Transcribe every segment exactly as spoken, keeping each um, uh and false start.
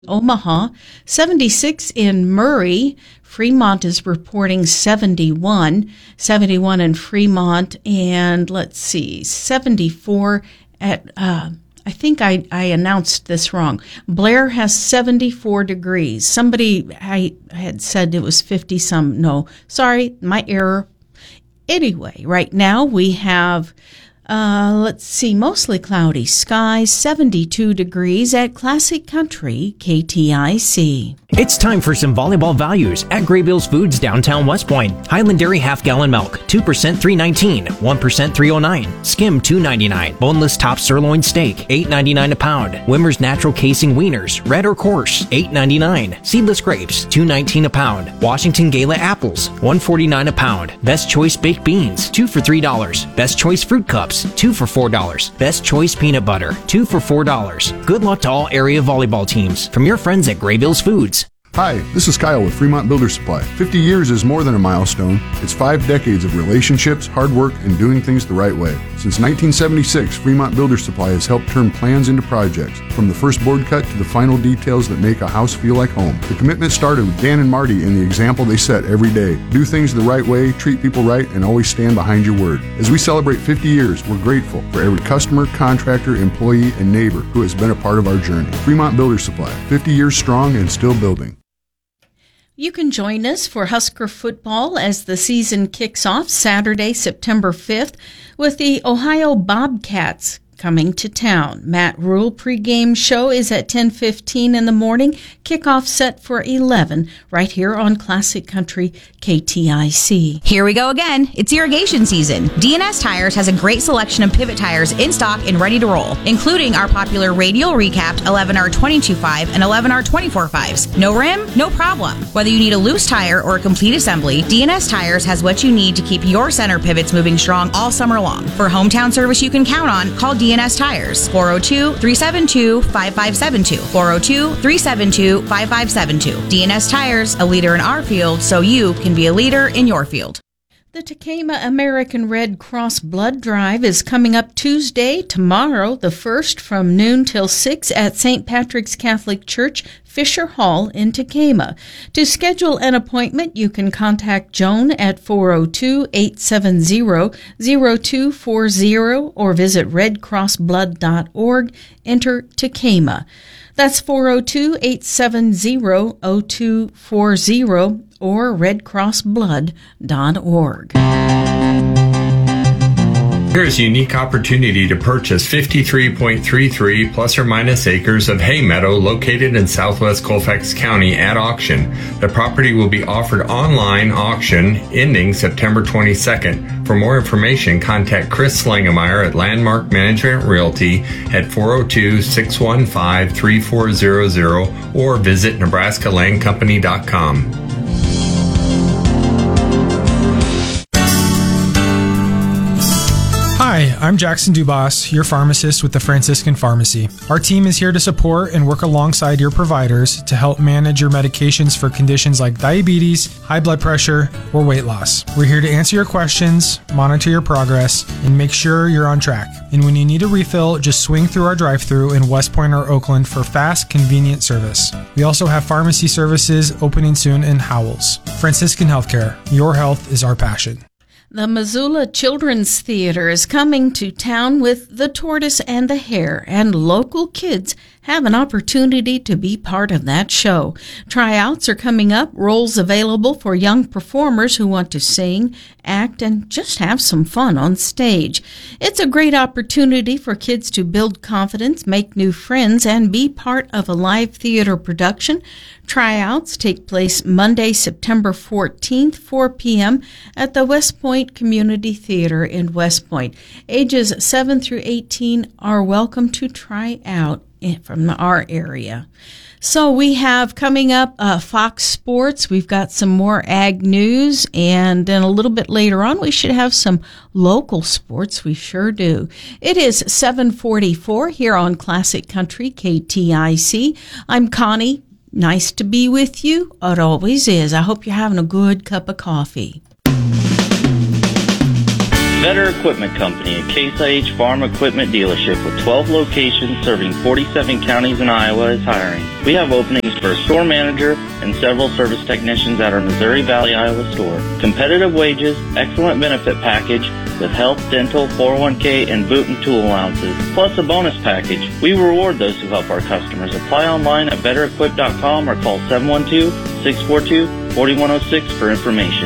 Omaha, seventy-six in Murray. Fremont is reporting seventy-one, seventy-one in Fremont, and let's see, seventy-four at, uh, I think I, I announced this wrong. Blair has seventy-four degrees. Somebody I had said it was fifty some. No, sorry, my error. Anyway, right now we have, uh, let's see, mostly cloudy skies, seventy-two degrees at Classic Country, K T I C. It's time for some volleyball values at Graybills Foods downtown West Point. Highland Dairy half gallon milk, two percent three nineteen, one percent three oh nine. Skim two ninety-nine. Boneless top sirloin steak, eight ninety-nine a pound. Wimmer's natural casing wieners, red or coarse, eight ninety-nine. Seedless grapes, two nineteen a pound. Washington Gala apples, one forty-nine a pound. Best Choice baked beans, two for three dollars. Best Choice fruit cups, two for four dollars. Best Choice peanut butter, two for four dollars. Good luck to all area volleyball teams from your friends at Graybills Foods. Hi, this is Kyle with Fremont Builder Supply. fifty years is more than a milestone. It's five decades of relationships, hard work, and doing things the right way. Since nineteen seventy-six, Fremont Builder Supply has helped turn plans into projects, from the first board cut to the final details that make a house feel like home. The commitment started with Dan and Marty and the example they set every day. Do things the right way, treat people right, and always stand behind your word. As we celebrate fifty years, we're grateful for every customer, contractor, employee, and neighbor who has been a part of our journey. Fremont Builder Supply, fifty years strong and still building. You can join us for Husker football as the season kicks off Saturday, September fifth, with the Ohio Bobcats coming to town. Matt Rule pregame show is at ten fifteen in the morning. Kickoff set for eleven right here on Classic Country K T I C. Here we go again. It's irrigation season. D N S Tires has a great selection of pivot tires in stock and ready to roll, including our popular radial recapped eleven R twenty-two five and eleven R twenty-four fives. No rim? No problem. Whether you need a loose tire or a complete assembly, D N S Tires has what you need to keep your center pivots moving strong all summer long. For hometown service you can count on, call D N S Tires, four oh two, three seven two, five five seven two, four oh two, three seven two, five five seven two. D N S Tires, a leader in our field, so you can be a leader in your field. The Tekamah American Red Cross Blood Drive is coming up Tuesday, tomorrow, the first, from noon till six at Saint Patrick's Catholic Church, Fisher Hall in Tekamah. To schedule an appointment, you can contact Joan at four oh two, eight seven zero, zero two four zero or visit red cross blood dot org. Enter Tekamah. That's four oh two, eight seven zero, zero two four zero or red cross blood dot org. Here's a unique opportunity to purchase fifty-three point three three plus or minus acres of hay meadow located in southwest Colfax County at auction. The property will be offered online auction ending September twenty-second. For more information, contact Chris Slangemeyer at Landmark Management Realty at four oh two, six one five, three four zero zero or visit nebraska land company dot com. Hi, I'm Jackson Dubas, your pharmacist with the Franciscan Pharmacy. Our team is here to support and work alongside your providers to help manage your medications for conditions like diabetes, high blood pressure, or weight loss. We're here to answer your questions, monitor your progress, and make sure you're on track. And when you need a refill, just swing through our drive-thru in West Point or Oakland for fast, convenient service. We also have pharmacy services opening soon in Howells. Franciscan Healthcare, your health is our passion. The Missoula Children's Theater is coming to town with The Tortoise and the Hare, and local kids have an opportunity to be part of that show. Tryouts are coming up, roles available for young performers who want to sing, act, and just have some fun on stage. It's a great opportunity for kids to build confidence, make new friends, and be part of a live theater production. Tryouts take place Monday, September fourteenth, four p.m. at the West Point Community Theater in West Point. Ages seven through eighteen are welcome to try out from our area. So we have coming up uh, Fox Sports. We've got some more ag news, and then a little bit later on we should have some local sports. We sure do. It is seven forty-four here on Classic Country K T I C. I'm Connie. Nice to be with you. It always is. I hope you're having a good cup of coffee. Vetter Equipment Company, a Case I H farm equipment dealership with twelve locations serving forty-seven counties in Iowa, is hiring. We have openings for a store manager and several service technicians at our Missouri Valley, Iowa store. Competitive wages, excellent benefit package with health, dental, four oh one k, and boot and tool allowances, plus a bonus package. We reward those who help our customers. Apply online at vetter equip dot com or call seven one two, six four two, four one zero six for information.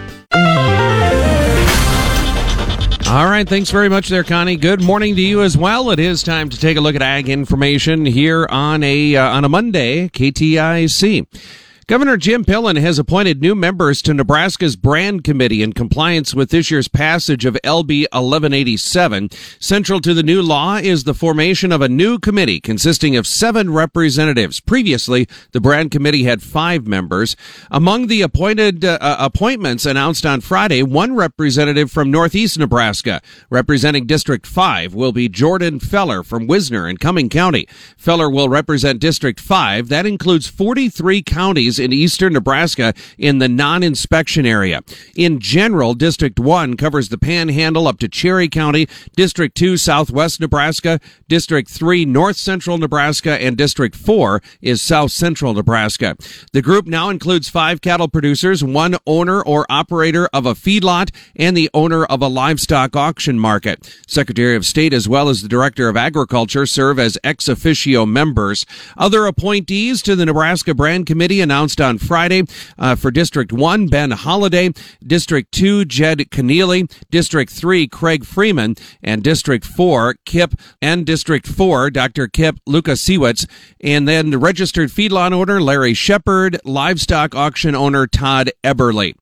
All right, thanks very much there, Connie. Good morning to you as well. It is time to take a look at ag information here on a uh, on a Monday, K T I C. Governor Jim Pillen has appointed new members to Nebraska's Brand Committee in compliance with this year's passage of L B eleven eighty-seven. Central to the new law is the formation of a new committee consisting of seven representatives. Previously, the Brand Committee had five members. Among the appointed uh, appointments announced on Friday, one representative from Northeast Nebraska, representing District five, will be Jordan Feller from Wisner in Cumming County. Feller will represent District five. That includes forty-three counties in eastern Nebraska in the non-inspection area. In general, District one covers the Panhandle up to Cherry County, District two southwest Nebraska, District three north central Nebraska, and District four is south central Nebraska. The group now includes five cattle producers, one owner or operator of a feedlot, and the owner of a livestock auction market. Secretary of State as well as the Director of Agriculture serve as ex officio members. Other appointees to the Nebraska Brand Committee announced on Friday uh, for District one, Ben Holliday, District two, Jed Keneally, District three, Craig Freeman, and District four, Kip, and District four, Doctor Kip Lukasiewicz, and then the registered feedlot owner, Larry Shepard, livestock auction owner, Todd Eberly.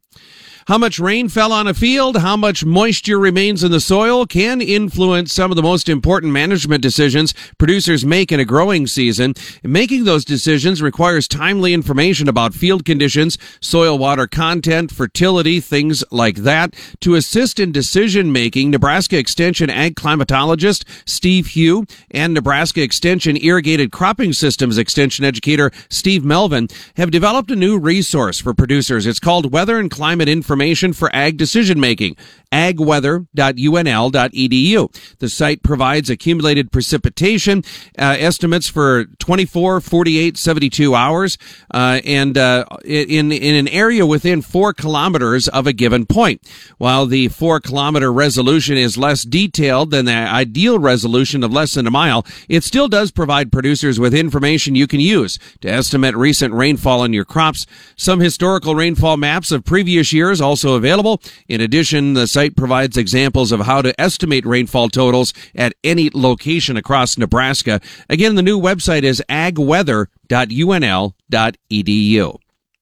How much rain fell on a field, how much moisture remains in the soil can influence some of the most important management decisions producers make in a growing season. Making those decisions requires timely information about field conditions, soil water content, fertility, things like that. To assist in decision making, Nebraska Extension ag climatologist Steve Hugh and Nebraska Extension irrigated cropping systems extension educator Steve Melvin have developed a new resource for producers. It's called Weather and Climate Information for Ag Decision Making, ag weather dot u n l dot e d u. The site provides accumulated precipitation uh, estimates for twenty-four, forty-eight, seventy-two hours, uh, and uh, in in an area within four kilometers of a given point. While the four kilometer resolution is less detailed than the ideal resolution of less than a mile, it still does provide producers with information you can use to estimate recent rainfall in your crops. Some historical rainfall maps of previous years also available. In addition, the site provides examples of how to estimate rainfall totals at any location across Nebraska. Again, the new website is ag weather dot u n l dot e d u.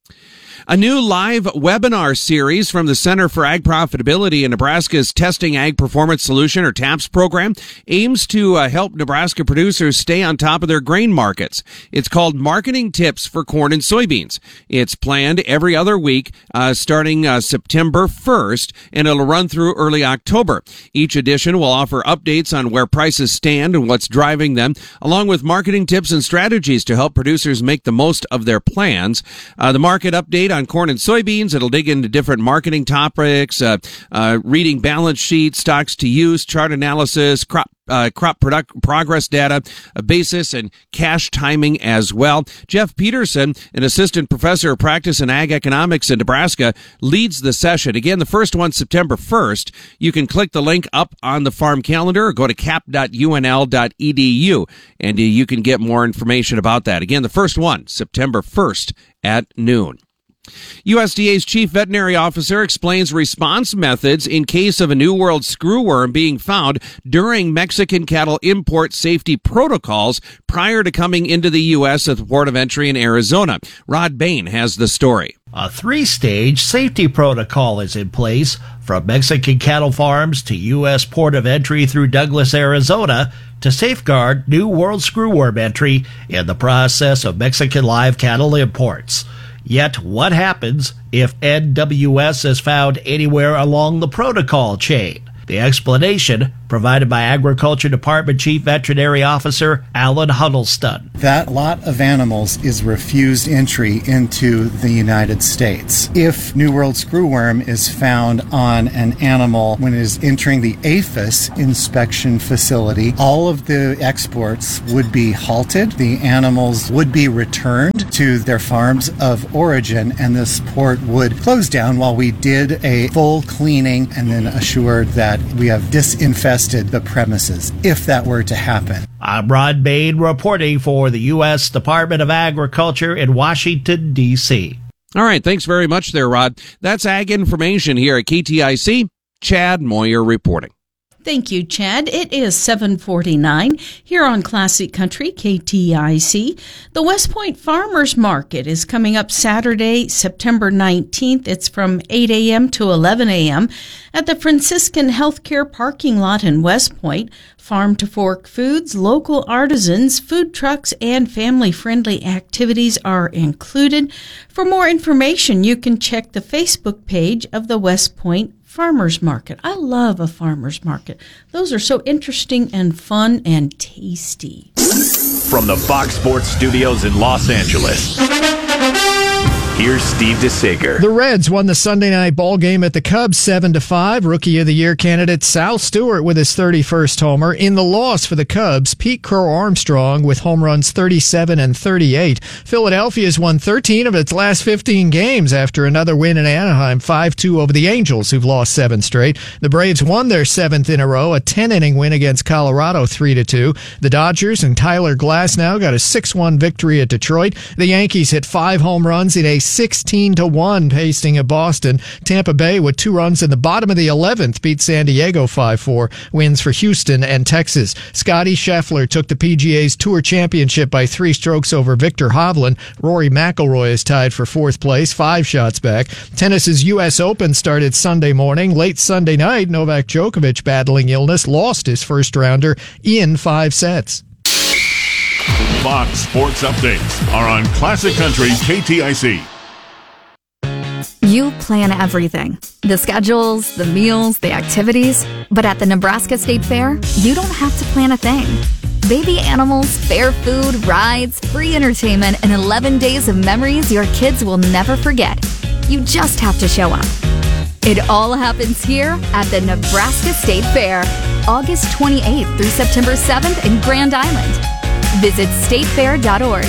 A new live webinar series from the Center for Ag Profitability in Nebraska's Testing Ag Performance Solution, or TAPS program, aims to uh, help Nebraska producers stay on top of their grain markets. It's called Marketing Tips for Corn and Soybeans. It's planned every other week, uh, starting uh, September first, and it'll run through early October. Each edition will offer updates on where prices stand and what's driving them, along with marketing tips and strategies to help producers make the most of their plans. Uh, the market update on corn and soybeans. It'll dig into different marketing topics, uh, uh, reading balance sheets, stocks to use, chart analysis, crop Uh, crop product progress data, a basis, and cash timing as well. Jeff Peterson, an assistant professor of practice in ag economics in Nebraska, leads the session. Again, the first one, September first. You can click the link up on the farm calendar or go to cap dot u n l dot e d u, and uh, you can get more information about that. Again, the first one, September first at noon. U S D A's chief veterinary officer explains response methods in case of a New World screwworm being found during Mexican cattle import safety protocols prior to coming into the U S at the port of entry in Arizona. Rod Bain has the story. A three-stage safety protocol is in place from Mexican cattle farms to U S port of entry through Douglas, Arizona, to safeguard New World screwworm entry in the process of Mexican live cattle imports. Yet, what happens if N W S is found anywhere along the protocol chain? The explanation provided by Agriculture Department Chief Veterinary Officer Alan Huddleston. That lot of animals is refused entry into the United States. If New World screwworm is found on an animal when it is entering the APHIS inspection facility, all of the exports would be halted. The animals would be returned to their farms of origin, and this port would close down while we did a full cleaning and then assured that we have disinfested the premises, if that were to happen. I'm Rod Bain reporting for the U S Department of Agriculture in Washington, D C All right, thanks very much there, Rod. That's Ag Information here at K T I C. Chad Moyer reporting. Thank you, Chad. It is seven forty-nine here on Classic Country, K T I C. The West Point Farmers Market is coming up Saturday, September nineteenth. It's from eight a.m. to eleven a.m. at the Franciscan Healthcare parking lot in West Point. Farm to fork foods, local artisans, food trucks, and family-friendly activities are included. For more information, you can check the Facebook page of the West Point Farmers Market. I love a farmers market. Those are so interesting and fun and tasty. From the Fox Sports Studios in Los Angeles, here's Steve DeSager. The Reds won the Sunday night ball game at the Cubs seven to five. Rookie of the Year candidate Sal Stewart with his thirty-first homer. In the loss for the Cubs, Pete Crow Armstrong with home runs thirty-seven and thirty-eight. Philadelphia's won thirteen of its last fifteen games after another win in Anaheim, five two over the Angels, who've lost seven straight. The Braves won their seventh in a row, a ten-inning win against Colorado, three to two. The Dodgers and Tyler Glasnow got a six one victory at Detroit. The Yankees hit five home runs in a sixteen to one pasting of Boston. Tampa Bay, with two runs in the bottom of the eleventh, beat San Diego five four. Wins for Houston and Texas. Scotty Scheffler took the P G A's Tour Championship by three strokes over Victor Hovland. Rory McIlroy is tied for fourth place, five shots back. Tennis's U S Open started Sunday morning. Late Sunday night, Novak Djokovic, battling illness, lost his first rounder in five sets. Fox Sports Updates are on Classic Country K T I C. You plan everything. The schedules, the meals, the activities. But at the Nebraska State Fair, you don't have to plan a thing. Baby animals, fair food, rides, free entertainment, and eleven days of memories your kids will never forget. You just have to show up. It all happens here at the Nebraska State Fair, August twenty-eighth through September seventh in Grand Island. Visit state fair dot org.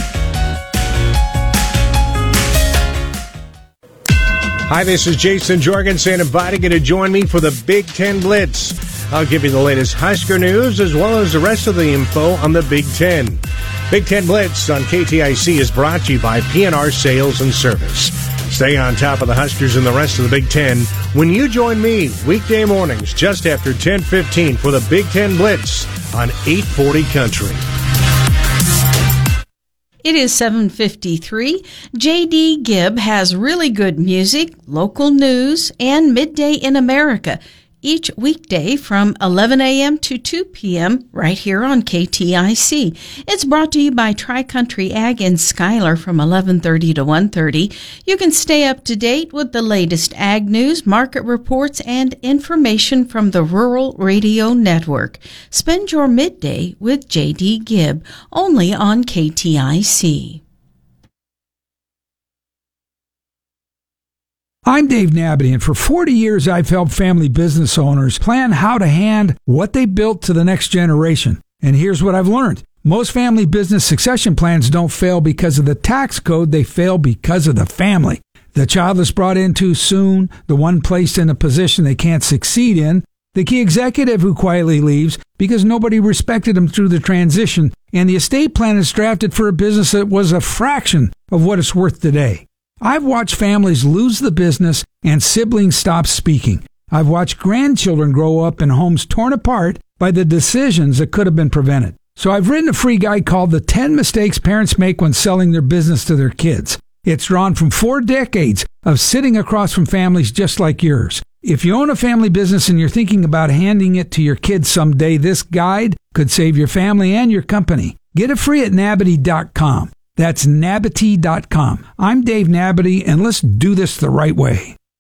Hi, this is Jason Jorgensen inviting you to join me for the Big Ten Blitz. I'll give you the latest Husker news as well as the rest of the info on the Big Ten. Big Ten Blitz on K T I C is brought to you by P N R Sales and Service. Stay on top of the Huskers and the rest of the Big Ten when you join me weekday mornings just after ten fifteen for the Big Ten Blitz on eight forty Country. It is seven fifty-three. J D. Gibb has really good music, local news, and Midday in America each weekday from eleven a.m. to two p.m. right here on K T I C. It's brought to you by Tri-Country Ag in Schuyler from eleven thirty to one thirty. You can stay up to date with the latest ag news, market reports, and information from the Rural Radio Network. Spend your midday with J D. Gibb, only on K T I C. I'm Dave Nabity, and for forty years I've helped family business owners plan how to hand what they built to the next generation. And here's what I've learned. Most family business succession plans don't fail because of the tax code, they fail because of the family. The child is brought in too soon, the one placed in a position they can't succeed in, the key executive who quietly leaves because nobody respected him through the transition, and the estate plan is drafted for a business that was a fraction of what it's worth today. I've watched families lose the business and siblings stop speaking. I've watched grandchildren grow up in homes torn apart by the decisions that could have been prevented. So I've written a free guide called The ten Mistakes Parents Make When Selling Their Business to Their Kids. It's drawn from four decades of sitting across from families just like yours. If you own a family business and you're thinking about handing it to your kids someday, this guide could save your family and your company. Get it free at nabity dot com. That's nabity dot com. I'm Dave Nabity, and let's do this the right way.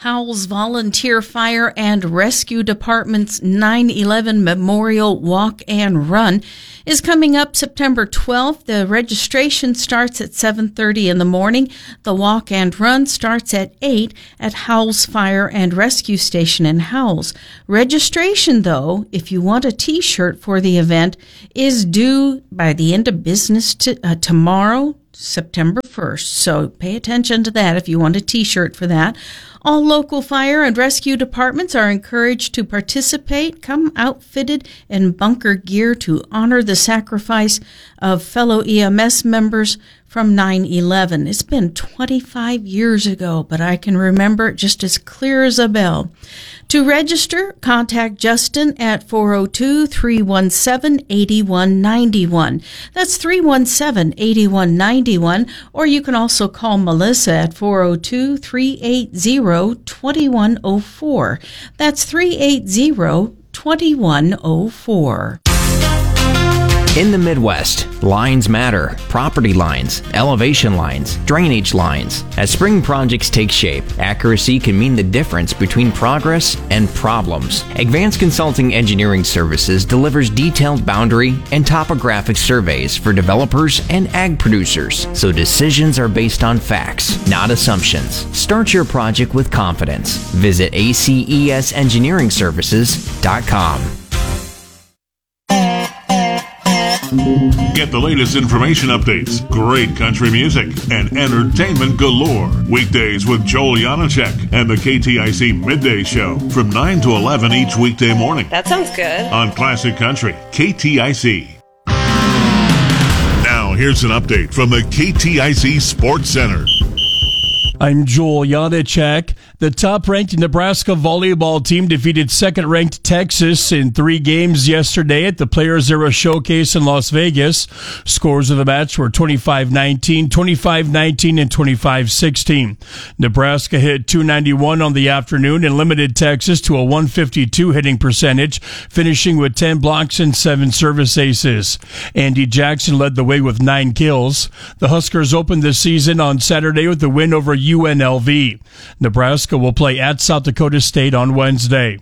Howells Volunteer Fire and Rescue Department's nine eleven Memorial Walk and Run is coming up September twelfth. The registration starts at seven thirty in the morning. The walk and run starts at eight at Howells Fire and Rescue Station in Howells. Registration, though, if you want a T-shirt for the event, is due by the end of business to, uh, tomorrow, September first. So pay attention to that if you want a T-shirt for that. All local fire and rescue departments are encouraged to participate. Come outfitted in bunker gear to honor the sacrifice of fellow E M S members from nine eleven. It's been twenty-five years ago, but I can remember it just as clear as a bell. To register, contact Justin at four oh two, three one seven, eight one nine one. That's three one seven, eight one nine one, or you can also call Melissa at four oh two, three eight zero, two one oh four. That's three eight zero, two one oh four. In the Midwest, lines matter. Property lines, elevation lines, drainage lines. As spring projects take shape, accuracy can mean the difference between progress and problems. Advanced Consulting Engineering Services delivers detailed boundary and topographic surveys for developers and ag producers, so decisions are based on facts, not assumptions. Start your project with confidence. Visit A C E S engineering services dot com. Get the latest information updates, great country music, and entertainment galore. Weekdays with Joel Janacek and the K T I C Midday Show from nine to eleven each weekday morning. That sounds good. On Classic Country, K T I C. Now, here's an update from the K T I C Sports Center. I'm Joel Janacek. The top-ranked Nebraska volleyball team defeated second-ranked Texas in three games yesterday at the Players Era Showcase in Las Vegas. Scores of the match were twenty-five nineteen, twenty-five nineteen, and twenty-five sixteen. Nebraska hit two ninety-one on the afternoon and limited Texas to a one fifty-two hitting percentage, finishing with ten blocks and seven service aces. Andy Jackson led the way with nine kills. The Huskers opened the season on Saturday with a win over U N L V. Nebraska will play at South Dakota State on Wednesday.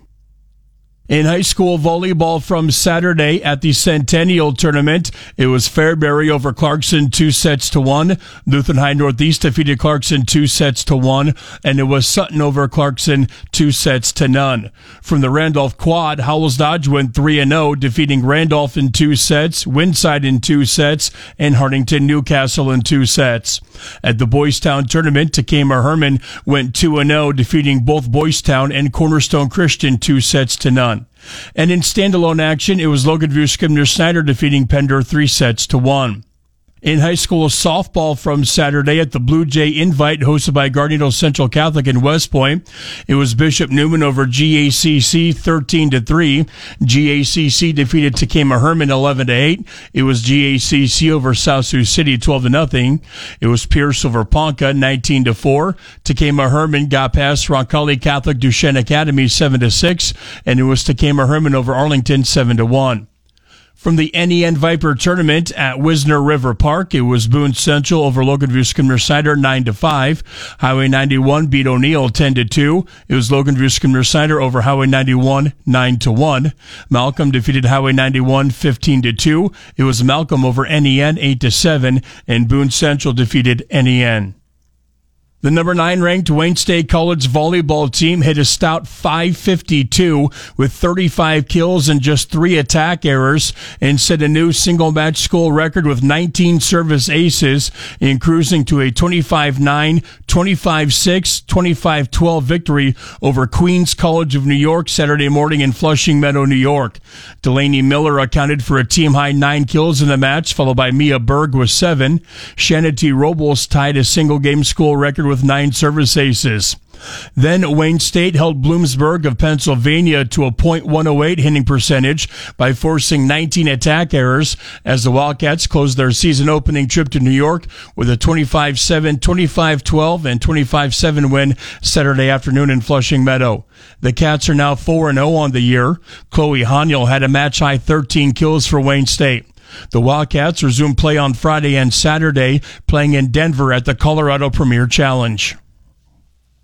In high school volleyball from Saturday at the Centennial Tournament, it was Fairbury over Clarkson two sets to one. Lutheran High Northeast defeated Clarkson two sets to one, and it was Sutton over Clarkson two sets to none. From the Randolph Quad, Howells Dodge went three and oh, defeating Randolph in two sets, Winside in two sets, and Hartington Newcastle in two sets. At the Boys Town Tournament, Takema Herman went two and oh, defeating both Boys Town and Cornerstone Christian two sets to none. And in standalone action, it was Loganview Scribner Snyder defeating Pender three sets to one. In high school softball from Saturday at the Blue Jay Invite hosted by Gardner Central Catholic in West Point, it was Bishop Newman over G A C C thirteen to three. G A C C defeated Takema Herman eleven to eight. It was G A C C over South Sioux City twelve to nothing. It was Pierce over Ponca nineteen to four. Takema Herman got past Roncalli Catholic Duchesne Academy seven to six, and it was Takema Herman over Arlington seven to one. From the N E N Viper Tournament at Wisner River Park, it was Boone Central over Loganview Scribner Snyder nine to five. Highway ninety-one beat O'Neill ten to two. It was Loganview Scribner Snyder over Highway ninety-one nine to one. Malcolm defeated Highway ninety-one fifteen to two. It was Malcolm over N E N eight to seven, and Boone Central defeated N E N. The number nine ranked Wayne State College volleyball team hit a stout five fifty-two with thirty-five kills and just three attack errors and set a new single match school record with nineteen service aces in cruising to a twenty-five nine, twenty-five six, twenty-five twelve victory over Queens College of New York Saturday morning in Flushing Meadow, New York. Delaney Miller accounted for a team high nine kills in the match, followed by Mia Berg with seven. Shanity Robles tied a single game school record with nine service aces. Then Wayne State held Bloomsburg of Pennsylvania to a point one oh eight hitting percentage by forcing nineteen attack errors as the Wildcats closed their season opening trip to New York with a twenty-five seven, twenty-five twelve, and twenty-five seven win Saturday afternoon in Flushing Meadow. The Cats are now four and oh on the year. Chloe Haniel had a match-high thirteen kills for Wayne State. The Wildcats resume play on Friday and Saturday, playing in Denver at the Colorado Premier Challenge.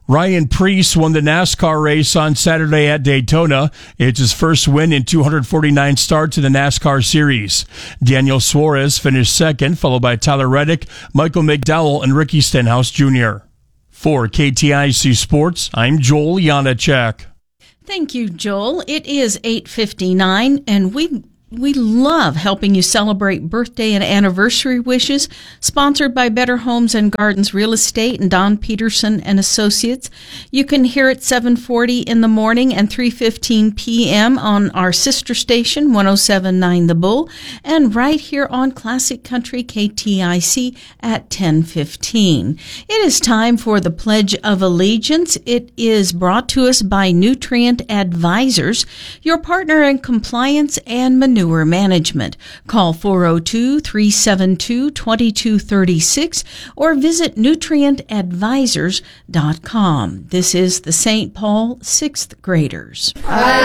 Ryan Preece won the NASCAR race on Saturday at Daytona. It's his first win in two hundred forty-nine starts in the NASCAR series. Daniel Suarez finished second, followed by Tyler Reddick, Michael McDowell, and Ricky Stenhouse Junior For K T I C Sports, I'm Joel Janacek. Thank you, Joel. It is eight fifty-nine, and we we love helping you celebrate birthday and anniversary wishes. Sponsored by Better Homes and Gardens Real Estate and Don Peterson and Associates. You can hear it seven forty in the morning and three fifteen p.m. on our sister station, one oh seven point nine The Bull, and right here on Classic Country K T I C at ten fifteen. It is time for the Pledge of Allegiance. It is brought to us by Nutrient Advisors, your partner in compliance and manure management. Call four oh two, three seven two, two two three six or visit nutrient advisors dot com. This is the Saint Paul sixth graders. I